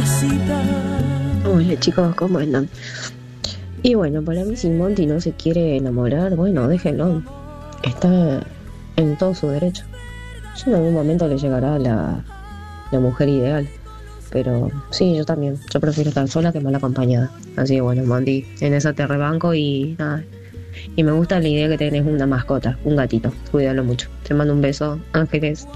Hola chicos, ¿cómo andan? Y bueno, para mí si Monty no se quiere enamorar, bueno, déjenlo. Está en todo su derecho. Ya en algún momento le llegará la mujer ideal. Pero sí, yo también. Yo prefiero estar sola que mal acompañada. Así que bueno, Monty, en esa te rebanco y nada. Y me gusta la idea que tenés una mascota, un gatito. Cuídalo mucho. Te mando un beso, Ángeles.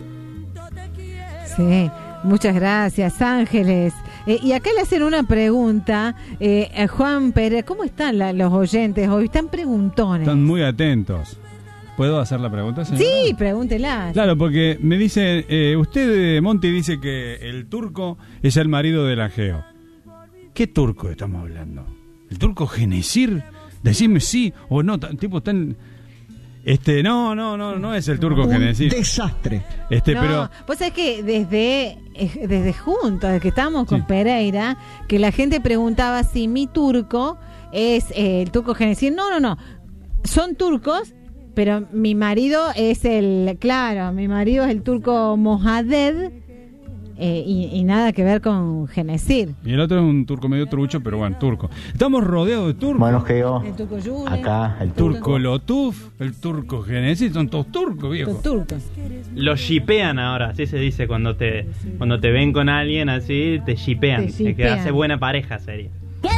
Sí, muchas gracias, Ángeles. Y acá le hacen una pregunta a Juan Pérez. ¿Cómo están los oyentes hoy? Están preguntones. Están muy atentos. ¿Puedo hacer la pregunta, señora? Sí, pregúntela. Claro, porque me dice, usted, Monty, dice que el turco es el marido del Ageo. ¿Qué turco estamos hablando? ¿El turco Genesir? Decime sí o no, tipo tan... No es el turco Genesir. Desastre. No, pero... vos sabés que desde juntos, desde que estábamos con Pereira, que la gente preguntaba si mi turco es el turco Genesir. No. Son turcos, pero mi marido es el turco Mojaded. Y nada que ver con Genesir. Y el otro es un turco medio trucho, pero bueno, turco. Estamos rodeados de turcos. Bueno, Geo, El turco Yule, acá el turco Lotuf, el turco Genesir, son todos turcos, viejo. los turcos. Los shipean ahora, así se dice cuando te ven con alguien así, te shipean. Te Que hace buena pareja sería.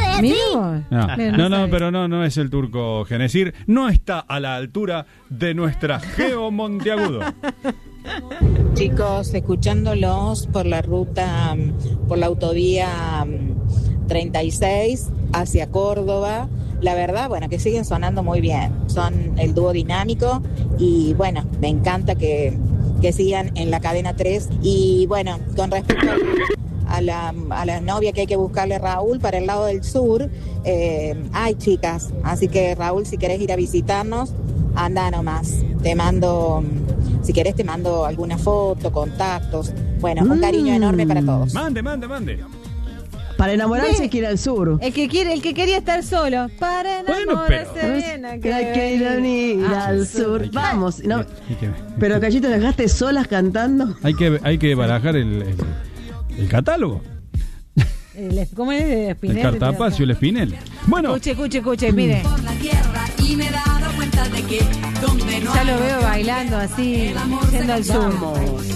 No es el turco Genesir, no está a la altura de nuestra Geo Monteagudo. Chicos, escuchándolos por la ruta, por la autovía 36 hacia Córdoba, la verdad, bueno, que siguen sonando muy bien. Son el dúo dinámico y bueno, me encanta que sigan en la cadena 3. Y bueno, con respecto a la novia que hay que buscarle, Raúl, para el lado del sur, hay chicas, así que Raúl, si querés ir a visitarnos, anda nomás, te mando... Si querés te mando alguna foto, contactos. Bueno, un cariño enorme para todos. Mande. Para enamorarse hay que ir al sur. El que quería estar solo. Para enamorarse bien. Hay que ir al sur. Vamos. No, pero Callito, ¿dejaste solas cantando? Hay que barajar el catálogo. ¿Cómo es de Spinel? El cartapacio, el Spinel. Bueno. Escuche, mire. Ya lo veo bailando así, yendo al sur.